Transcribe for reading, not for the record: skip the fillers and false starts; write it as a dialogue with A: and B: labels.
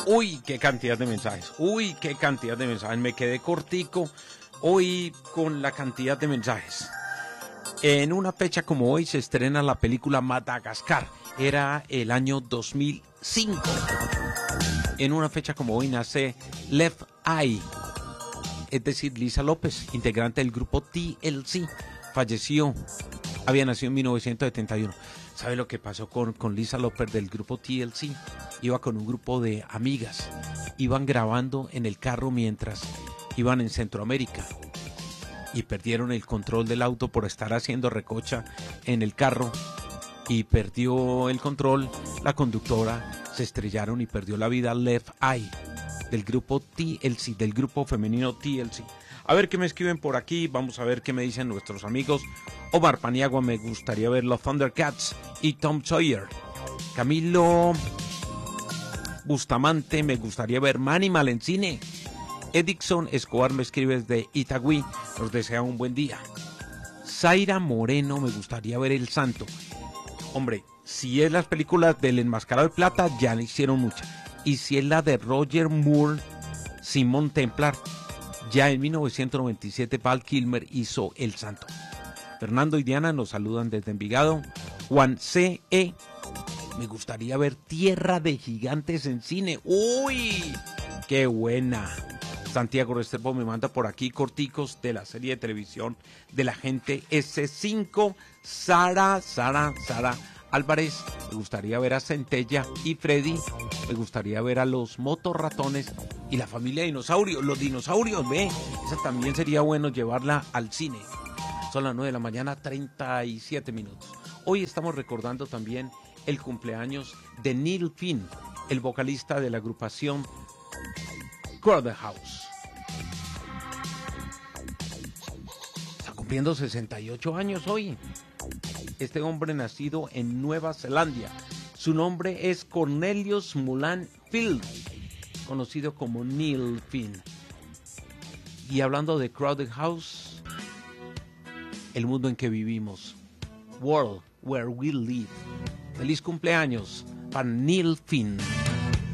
A: Uy, qué cantidad de mensajes. Uy, qué cantidad de mensajes. Me quedé cortico hoy con la cantidad de mensajes. En una fecha como hoy se estrena la película Madagascar. Era el año 2005. En una fecha como hoy nace Left Eye, es decir, Lisa López, integrante del grupo TLC. Falleció, había nacido en 1971. ¿Sabe lo que pasó con Lisa López del grupo TLC? Iba con un grupo de amigas. Iban grabando en el carro mientras iban en Centroamérica. Y perdieron el control del auto por estar haciendo recocha en el carro. Y perdió el control la conductora. Se estrellaron y perdió la vida Left Eye del grupo TLC, del grupo femenino TLC. A ver qué me escriben por aquí, vamos a ver qué me dicen nuestros amigos. Omar Paniagua, me gustaría ver los Thundercats y Tom Sawyer. Camilo Bustamante, me gustaría ver Manimal en cine. Edixon Escobar me escribe desde Itagüí, nos desea un buen día. Zaira Moreno, me gustaría ver El Santo. Hombre, si es las películas del Enmascarado de Plata, ya le hicieron muchas. Y si es la de Roger Moore, Simón Templar, ya en 1997 Val Kilmer hizo El Santo. Fernando y Diana nos saludan desde Envigado. Juan C.E. me gustaría ver Tierra de Gigantes en cine. ¡Uy! ¡Qué buena! Santiago Restrepo me manda por aquí corticos de la serie de televisión de la gente S5. Sara Álvarez, me gustaría ver a Centella y Freddy, me gustaría ver a los motorratones y la familia dinosaurio, los dinosaurios, ve, esa también sería bueno llevarla al cine. Son las 9 de la mañana, 37 minutos. Hoy estamos recordando también el cumpleaños de Neil Finn, el vocalista de la agrupación Crowded House. Está cumpliendo 68 años hoy. Este hombre nacido en Nueva Zelanda. Su nombre es Cornelius Mulan Field, conocido como Neil Finn. Y hablando de Crowded House, el mundo en que vivimos, World Where We Live. Feliz cumpleaños para Neil Finn.